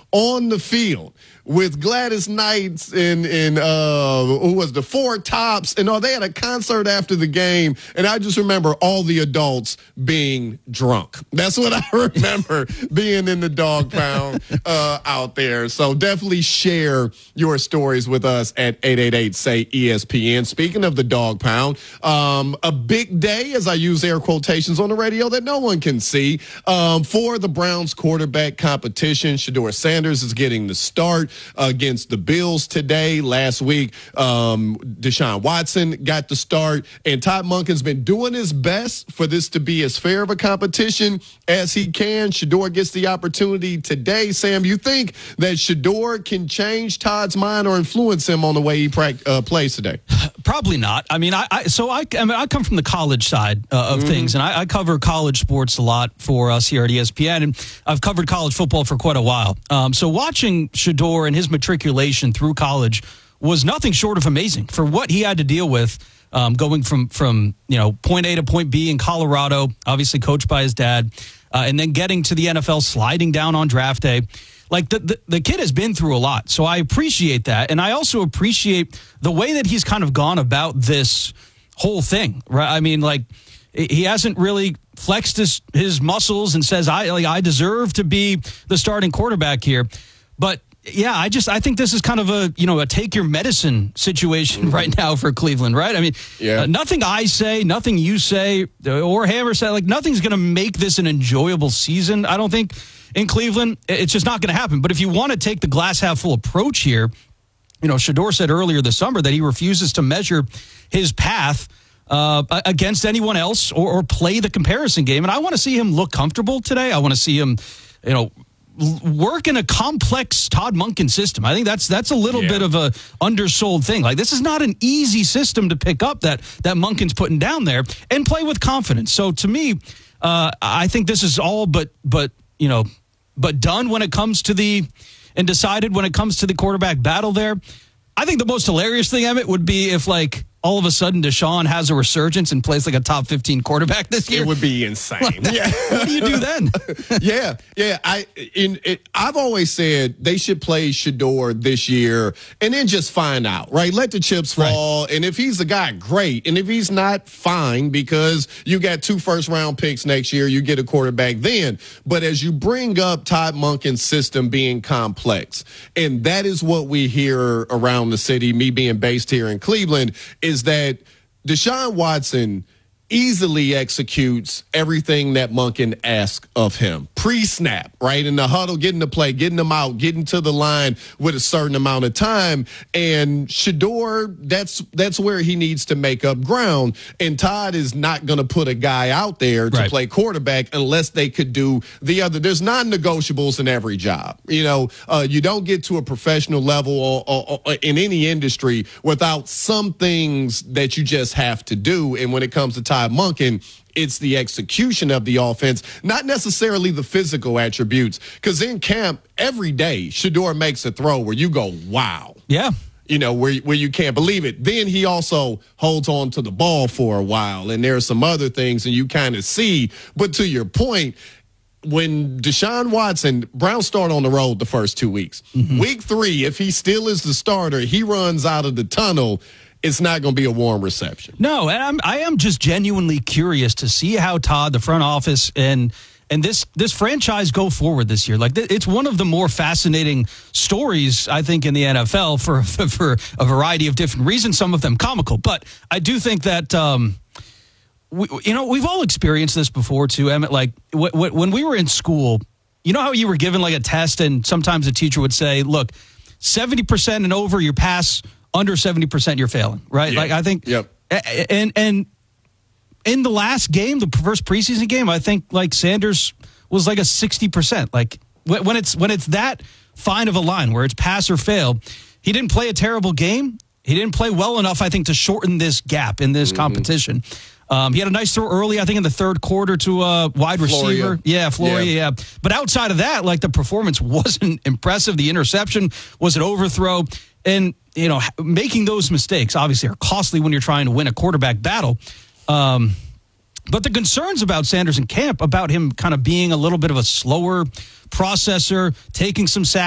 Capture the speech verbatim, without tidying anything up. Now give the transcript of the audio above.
on the field with Gladys Knight and, and uh, who was the Four Tops, and all, they had a concert after the game, and I just remember all the adults being drunk. That's what I remember being in the dog pound uh, out there. So definitely share your stories with us at eight eight eight, S A Y, E S P N. Speaking of the dog pound, um, a big day, as I use air quotations on the radio that no one can see, um, for the Browns quarterback competition. Shedeur Sanders is getting the start against the Bills today. Last week, um, Deshaun Watson got the start, and Todd Monken's been doing his best for this to be as fair of a competition as he can. Shedeur gets the opportunity today. Sam, you think that Shedeur can change Todd's mind or influence him on the way he pra- uh, plays today? Probably not. I mean, I, I so I, I mean, I come from the college side uh, of mm. things, and I, I cover college sports a lot for us here at E S P N, and I've covered college football for quite a while. Um, so watching Shedeur and his matriculation through college was nothing short of amazing for what he had to deal with, um, going from from you know point A to point B in Colorado, obviously coached by his dad, uh, and then getting to the N F L, sliding down on draft day. Like, the, the the kid has been through a lot, so I appreciate that. And I also appreciate the way that he's kind of gone about this whole thing, right? I mean, like, he hasn't really flexed his, his muscles and says, I like I deserve to be the starting quarterback here. But, yeah, I just I think this is kind of a, you know, a take your medicine situation right now for Cleveland, right? I mean, yeah. uh, nothing I say, nothing you say, or Hammer say, like, nothing's going to make this an enjoyable season, I don't think. In Cleveland, it's just not going to happen. But if you want to take the glass half full approach here, you know, Shedeur said earlier this summer that he refuses to measure his path uh, against anyone else or, or play the comparison game. And I want to see him look comfortable today. I want to see him, you know, work in a complex Todd Monken system. I think that's that's a little yeah. bit of a undersold thing. Like, this is not an easy system to pick up that that Monken's putting down there and play with confidence. So to me, uh, I think this is all but but you know. But done when it comes to the, and decided when it comes to the quarterback battle there. I think the most hilarious thing, Emmett, would be if, like, all of a sudden Deshaun has a resurgence and plays like a top fifteen quarterback this year. It would be insane. Like, yeah. What do you do then? yeah, yeah. I in it, I've always said they should play Shedeur this year and then just find out, right? Let the chips fall. Right. And if he's the guy, great. And if he's not, fine, because you got two first round picks next year, you get a quarterback then. But as you bring up Todd Monken's system being complex, and that is what we hear around the city, me being based here in Cleveland, is that Deshaun Watson easily executes everything that Monken asks of him. Pre-snap, right? In the huddle, getting the play, getting them out, getting to the line with a certain amount of time. And Shedeur, that's that's where he needs to make up ground. And Todd is not going to put a guy out there to right. play quarterback unless they could do the other. There's non-negotiables in every job. You know, uh, you don't get to a professional level or, or, or in any industry without some things that you just have to do. And when it comes to Todd Monken, it's the execution of the offense, not necessarily the physical attributes. Because in camp, every day, Shedeur makes a throw where you go, wow. Yeah. You know, where, where you can't believe it. Then he also holds on to the ball for a while, and there are some other things, and you kind of see. But to your point, when Deshaun Watson, Browns start on the road the first two weeks. Mm-hmm. Week three, if he still is the starter, he runs out of the tunnel, it's not going to be a warm reception. No, and I'm, I am just genuinely curious to see how Todd, the front office, and and this this franchise go forward this year. Like, it's one of the more fascinating stories, I think, in the N F L for for a variety of different reasons. Some of them comical, but I do think that um, we, you know we've all experienced this before too, Emmett. Like w- w- when we were in school, you know how you were given like a test, and sometimes a teacher would say, "Look, seventy percent and over, your pass." Under seventy percent, you're failing, right? Yeah. Like, I think, yep. and and in the last game, the first preseason game, I think like Sanders was like a sixty percent. Like when it's when it's that fine of a line where it's pass or fail, he didn't play a terrible game. He didn't play well enough, I think, to shorten this gap in this mm-hmm. competition. Um, he had a nice throw early, I think, in the third quarter to a wide Floria. receiver. Yeah, Floria, yeah. yeah. But outside of that, like, the performance wasn't impressive. The interception was an overthrow. And, you know, making those mistakes obviously are costly when you're trying to win a quarterback battle. Um, but the concerns about Sanders in camp, about him kind of being a little bit of a slower processor, taking some sacks,